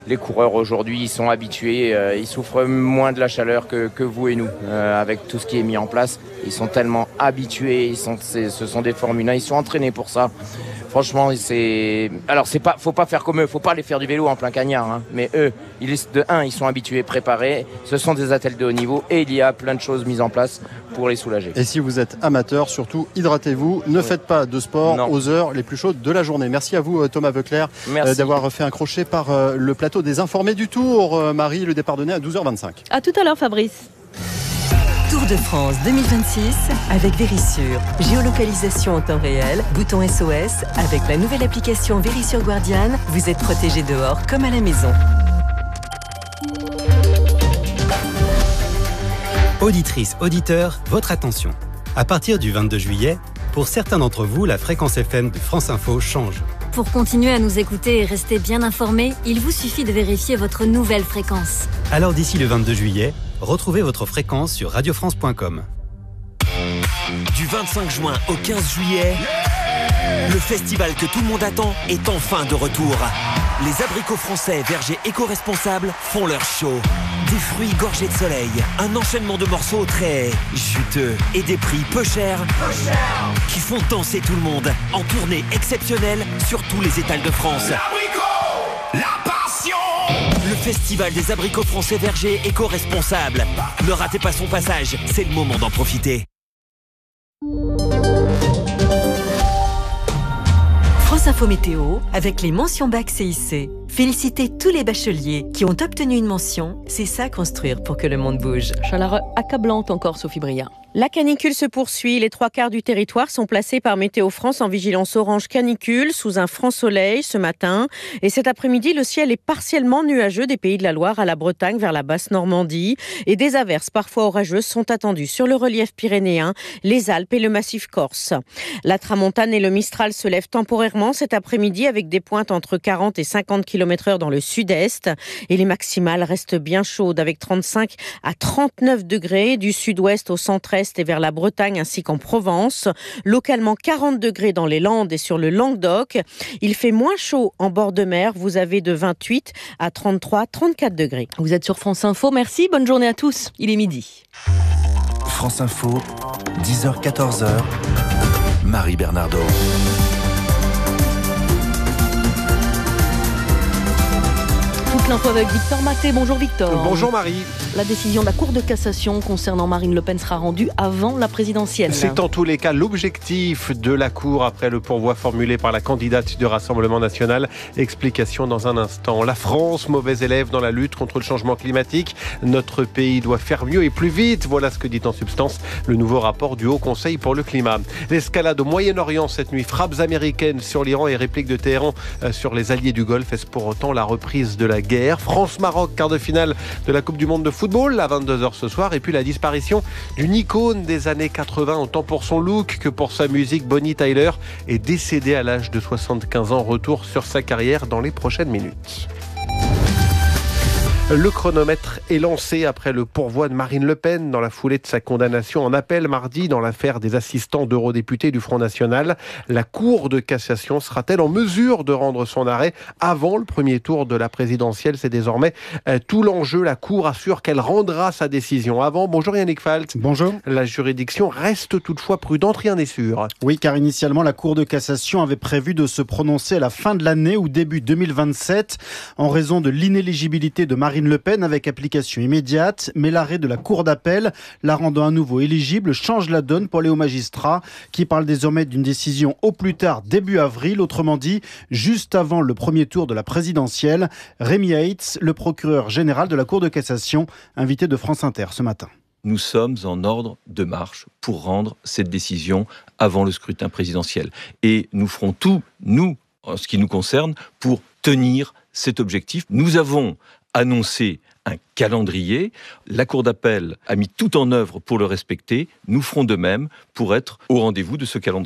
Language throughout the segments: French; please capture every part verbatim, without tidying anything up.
Les coureurs aujourd'hui, ils sont habitués, euh, ils souffrent moins de la chaleur que, que vous et nous, euh, avec tout ce qui est mis en place. Ils sont tellement habitués, ils sont, c'est, ce sont des Formule un, ils sont entraînés pour ça. Franchement, c'est... Alors, c'est pas, faut pas faire comme eux, faut pas aller faire du vélo en plein cagnard. Hein. Mais eux, ils, de un, ils sont habitués, préparés. Ce sont des athlètes de haut niveau et il y a plein de choses mises en place pour les soulager. Et si vous êtes amateur, surtout hydratez-vous. Ne oui. faites pas de sport non. aux heures les plus chaudes de la journée. Merci à vous, Thomas Voeckler, euh, d'avoir fait un crochet par euh, le plateau des informés du Tour. Euh, Marie, le départ donné à douze heures vingt-cinq. À tout à l'heure, Fabrice. Tour de France deux mille vingt-six avec Verisure. Géolocalisation en temps réel, bouton S O S. Avec la nouvelle application Verisure Guardian, vous êtes protégé dehors comme à la maison. Auditrices, auditeurs, votre attention. À partir du vingt-deux juillet, pour certains d'entre vous, la fréquence F M de France Info change. Pour continuer à nous écouter et rester bien informés, il vous suffit de vérifier votre nouvelle fréquence. Alors d'ici le vingt-deux juillet, retrouvez votre fréquence sur radio france point com. Du vingt-cinq juin au quinze juillet, le festival que tout le monde attend est enfin de retour. Les abricots français vergers éco-responsables font leur show. Des fruits gorgés de soleil, un enchaînement de morceaux très juteux et des prix peu chers, peu cher, qui font danser tout le monde en tournée exceptionnelle sur tous les étals de France. L'abricot, la passion. Le festival des abricots français vergers éco-responsables. Ne ratez pas son passage, c'est le moment d'en profiter. France Info Météo avec les mentions bac C I C. Félicitez tous les bacheliers qui ont obtenu une mention. C'est ça construire pour que le monde bouge. Chaleur accablante encore, Sophie Bria. La canicule se poursuit. Les trois quarts du territoire sont placés par Météo France en vigilance orange canicule sous un franc soleil ce matin. Et cet après-midi, le ciel est partiellement nuageux des Pays de la Loire à la Bretagne vers la basse Normandie. Et des averses parfois orageuses sont attendues sur le relief pyrénéen, les Alpes et le massif corse. La tramontane et le Mistral se lèvent temporairement cet après-midi avec des pointes entre quarante et cinquante kilomètres heure dans le sud-est. Et les maximales restent bien chaudes avec trente-cinq à trente-neuf degrés du sud-ouest au centre-est et vers la Bretagne ainsi qu'en Provence. Localement quarante degrés dans les Landes et sur le Languedoc. Il fait moins chaud en bord de mer. Vous avez de vingt-huit à trente-trois, trente-quatre degrés. Vous êtes sur France Info. Merci. Bonne journée à tous. Il est midi. France Info, dix heures quatorze heures. Marie Bernardo. Toute l'info avec Victor Maté. Bonjour Victor. Bonjour Marie. La décision de la Cour de cassation concernant Marine Le Pen sera rendue avant la présidentielle. C'est en tous les cas l'objectif de la Cour après le pourvoi formulé par la candidate du Rassemblement national. Explication dans un instant. La France, mauvais élève dans la lutte contre le changement climatique. Notre pays doit faire mieux et plus vite. Voilà ce que dit en substance le nouveau rapport du Haut Conseil pour le climat. L'escalade au Moyen-Orient cette nuit. Frappes américaines sur l'Iran et répliques de Téhéran sur les alliés du Golfe. Est-ce pour autant la reprise de la guerre? France-Maroc, quart de finale de la Coupe du Monde de football à vingt-deux heures ce soir. Et puis la disparition d'une icône des années quatre-vingts, autant pour son look que pour sa musique. Bonnie Tyler est décédée à l'âge de soixante-quinze ans. Retour sur sa carrière dans les prochaines minutes. Le chronomètre est lancé après le pourvoi de Marine Le Pen dans la foulée de sa condamnation en appel mardi dans l'affaire des assistants d'eurodéputés du Front National. La Cour de cassation sera-t-elle en mesure de rendre son arrêt avant le premier tour de la présidentielle? C'est désormais euh, tout l'enjeu. La Cour assure qu'elle rendra sa décision avant. Bonjour Yannick Falt. Bonjour. La juridiction reste toutefois prudente, rien n'est sûr. Oui, car initialement la Cour de cassation avait prévu de se prononcer à la fin de l'année ou début deux mille vingt-sept en raison de l'inéligibilité de Marine Le Pen avec application immédiate, mais l'arrêt de la Cour d'appel, la rendant à nouveau éligible, change la donne pour les hauts magistrats qui parlent désormais d'une décision au plus tard début avril, autrement dit juste avant le premier tour de la présidentielle. Rémi Heitz, le procureur général de la Cour de cassation, invité de France Inter ce matin. Nous sommes en ordre de marche pour rendre cette décision avant le scrutin présidentiel. Et nous ferons tout, nous, en ce qui nous concerne, pour tenir cet objectif. Nous avons annoncé un calendrier. La Cour d'appel a mis tout en œuvre pour le respecter. Nous ferons de même pour être au rendez-vous de ce calendrier.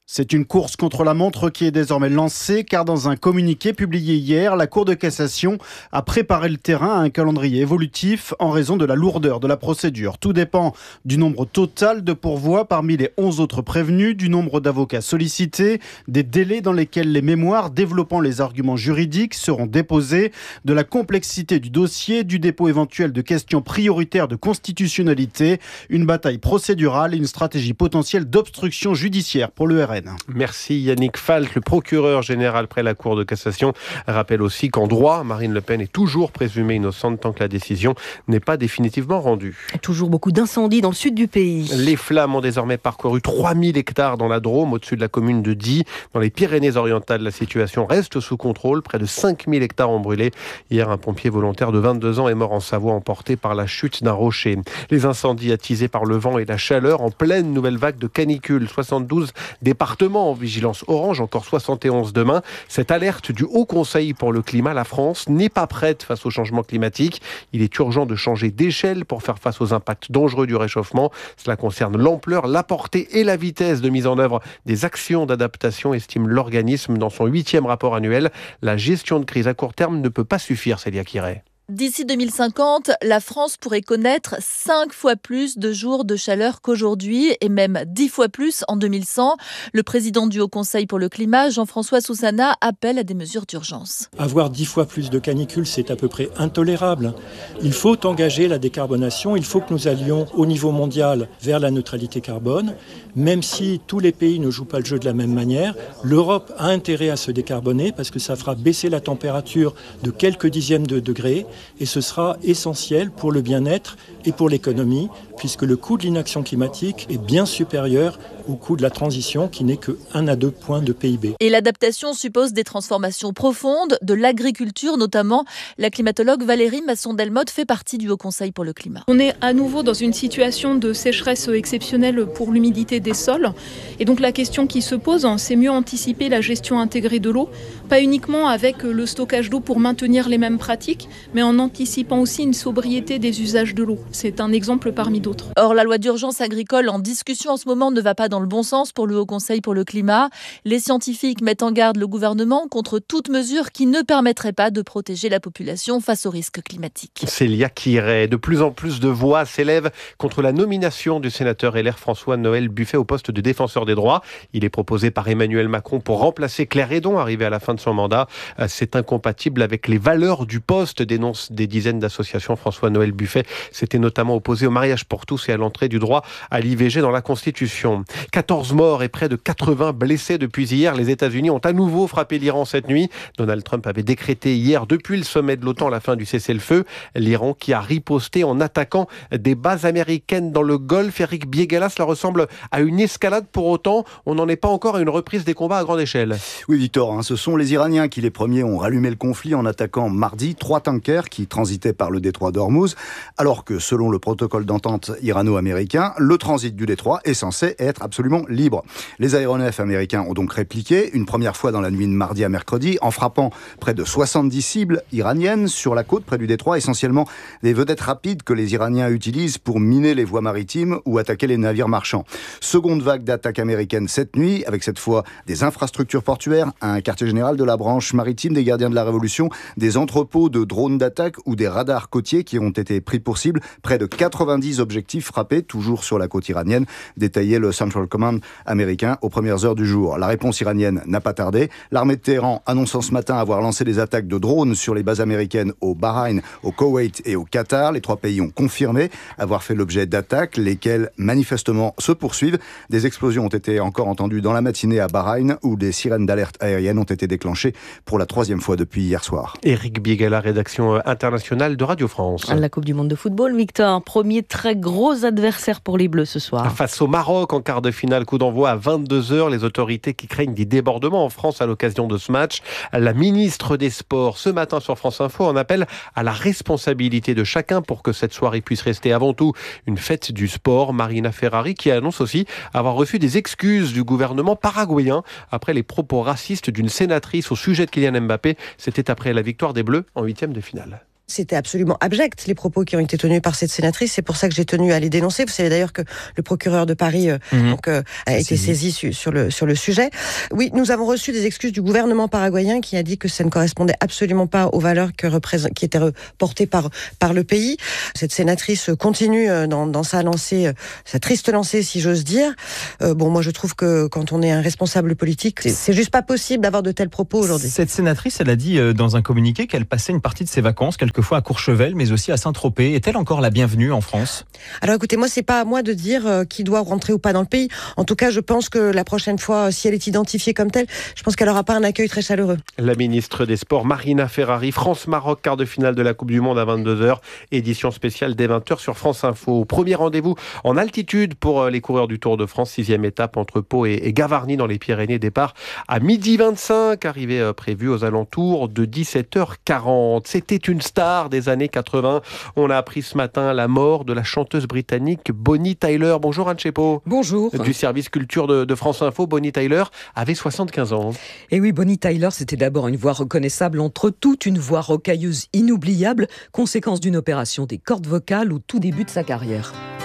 C'est une course contre la montre qui est désormais lancée car dans un communiqué publié hier, la Cour de cassation a préparé le terrain à un calendrier évolutif en raison de la lourdeur de la procédure. Tout dépend du nombre total de pourvois parmi les onze autres prévenus, du nombre d'avocats sollicités, des délais dans lesquels les mémoires développant les arguments juridiques seront déposés, de la complexité du dossier, du dépôt éventuel de questions prioritaires de constitutionnalité, une bataille procédurale et une stratégie potentielle d'obstruction judiciaire pour l'E R N. Merci Yannick Falk. Le procureur général près la Cour de cassation rappelle aussi qu'en droit, Marine Le Pen est toujours présumée innocente tant que la décision n'est pas définitivement rendue. Toujours beaucoup d'incendies dans le sud du pays. Les flammes ont désormais parcouru trois mille hectares dans la Drôme, au-dessus de la commune de Die. Dans les Pyrénées-Orientales, la situation reste sous contrôle. Près de cinq mille hectares ont brûlé. Hier, un pompier volontaire de vingt-deux ans est mort en Savoie, emporté par la chute d'un rocher. Les incendies attisés par le vent et la chaleur en pleine nouvelle vague de canicule. soixante-douze départements en vigilance orange, encore soixante et onze demain. Cette alerte du Haut Conseil pour le climat, la France n'est pas prête face au changement climatique. Il est urgent de changer d'échelle pour faire face aux impacts dangereux du réchauffement. Cela concerne l'ampleur, la portée et la vitesse de mise en œuvre des actions d'adaptation, estime l'organisme dans son huitième rapport annuel. La gestion de crise à court terme ne peut pas suffire, Célia Kirey. D'ici deux mille cinquante, la France pourrait connaître cinq fois plus de jours de chaleur qu'aujourd'hui et même dix fois plus en deux mille cent. Le président du Haut Conseil pour le climat, Jean-François Soussana, appelle à des mesures d'urgence. Avoir dix fois plus de canicules, c'est à peu près intolérable. Il faut engager la décarbonation, il faut que nous allions au niveau mondial vers la neutralité carbone. Même si tous les pays ne jouent pas le jeu de la même manière, l'Europe a intérêt à se décarboner parce que ça fera baisser la température de quelques dixièmes de degrés. Et ce sera essentiel pour le bien-être et pour l'économie, puisque le coût de l'inaction climatique est bien supérieur au coût de la transition, qui n'est que un à deux points de P I B. Et l'adaptation suppose des transformations profondes, de l'agriculture notamment. La climatologue Valérie Masson-Delmotte fait partie du Haut Conseil pour le climat. On est à nouveau dans une situation de sécheresse exceptionnelle pour l'humidité des sols. Et donc la question qui se pose, c'est mieux anticiper la gestion intégrée de l'eau, pas uniquement avec le stockage d'eau pour maintenir les mêmes pratiques, mais en anticipant aussi une sobriété des usages de l'eau. C'est un exemple parmi d'autres. Or, la loi d'urgence agricole en discussion en ce moment ne va pas dans le bon sens pour le Haut Conseil pour le climat. Les scientifiques mettent en garde le gouvernement contre toute mesure qui ne permettrait pas de protéger la population face aux risques climatiques. Célia Kirey. De plus en plus de voix s'élèvent contre la nomination du sénateur L R François-Noël Buffet au poste de défenseur des droits. Il est proposé par Emmanuel Macron pour remplacer Claire Hédon, arrivée à la fin de son mandat. C'est incompatible avec les valeurs du poste, dénoncent des dizaines d'associations. François-Noël Buffet s'était notamment opposé au mariage pour tous et à l'entrée du droit à l'I V G dans la Constitution. quatorze morts et près de quatre-vingts blessés depuis hier. Les États-Unis ont à nouveau frappé l'Iran cette nuit. Donald Trump avait décrété hier, depuis le sommet de l'OTAN, la fin du cessez-le-feu. L'Iran qui a riposté en attaquant des bases américaines dans le Golfe. Éric Biégala, cela ressemble à une escalade. Pour autant, on n'en est pas encore à une reprise des combats à grande échelle. Oui, Victor, hein, ce sont les Iraniens qui, les premiers, ont rallumé le conflit en attaquant mardi trois tankers qui transitaient par le détroit d'Ormuz, alors que, selon le protocole d'entente irano-américain, le transit du détroit est censé être absolument libre. Les aéronefs américains ont donc répliqué, une première fois dans la nuit de mardi à mercredi, en frappant près de soixante-dix cibles iraniennes sur la côte près du détroit, essentiellement des vedettes rapides que les Iraniens utilisent pour miner les voies maritimes ou attaquer les navires marchands. Seconde vague d'attaques américaines cette nuit, avec cette fois des infrastructures portuaires, un quartier général de la branche maritime des gardiens de la Révolution, des entrepôts de drones d'attaque ou des radars côtiers qui ont été pris pour cible. Près de quatre-vingt-dix objectifs frappés, toujours sur la côte iranienne, détaillait le Central Command américain aux premières heures du jour. La réponse iranienne n'a pas tardé. L'armée de Téhéran annonçant ce matin avoir lancé des attaques de drones sur les bases américaines au Bahreïn, au Koweït et au Qatar. Les trois pays ont confirmé avoir fait l'objet d'attaques, lesquelles manifestement se poursuivent. Des explosions ont été encore entendues dans la matinée à Bahreïn, où des sirènes d'alerte aérienne ont été déclenchées pour la troisième fois depuis hier soir. Éric Biégala, rédaction internationale de Radio France. La Coupe du Monde de football, Victor, premier très gros adversaire pour les Bleus ce soir. Face au Maroc en quart de finale, coup d'envoi à vingt-deux heures. Les autorités qui craignent des débordements en France à l'occasion de ce match. La ministre des Sports, ce matin sur France Info, en appelle à la responsabilité de chacun pour que cette soirée puisse rester avant tout une fête du sport. Marina Ferrari qui annonce aussi avoir reçu des excuses du gouvernement paraguayen après les propos racistes d'une sénatrice au sujet de Kylian Mbappé. C'était après la victoire des Bleus en huitième de finale. C'était absolument abject, les propos qui ont été tenus par cette sénatrice. C'est pour ça que j'ai tenu à les dénoncer. Vous savez d'ailleurs que le procureur de Paris euh, mmh. donc, euh, a été saisi su, sur, le, sur le sujet. Oui, nous avons reçu des excuses du gouvernement paraguayen qui a dit que ça ne correspondait absolument pas aux valeurs que représent, qui étaient portées par, par le pays. Cette sénatrice continue dans, dans sa lancée, sa triste lancée, si j'ose dire. Euh, bon, moi je trouve que quand on est un responsable politique, c'est, c'est juste pas possible d'avoir de tels propos aujourd'hui. Cette sénatrice, elle a dit dans un communiqué qu'elle passait une partie de ses vacances, quelques fois à Courchevel, mais aussi à Saint-Tropez. Est-elle encore la bienvenue en France ? Alors écoutez, moi, c'est pas à moi de dire euh, qui doit rentrer ou pas dans le pays. En tout cas, je pense que la prochaine fois, si elle est identifiée comme telle, je pense qu'elle n'aura pas un accueil très chaleureux. La ministre des Sports, Marina Ferrari, France-Maroc, quart de finale de la Coupe du Monde à vingt-deux heures, édition spéciale dès vingt heures sur France Info. Premier rendez-vous en altitude pour les coureurs du Tour de France, sixième étape entre Pau et, et Gavarnie dans les Pyrénées. Départ à midi vingt-cinq, arrivée prévue aux alentours de dix-sept heures quarante. C'était une star des années quatre-vingts. On a appris ce matin la mort de la chanteuse britannique Bonnie Tyler. Bonjour Anne Chepo. Bonjour. Du service culture de, de France Info, Bonnie Tyler avait soixante-quinze ans. Et oui, Bonnie Tyler, c'était d'abord une voix reconnaissable entre toutes, une voix rocailleuse inoubliable, conséquence d'une opération des cordes vocales au tout début de sa carrière.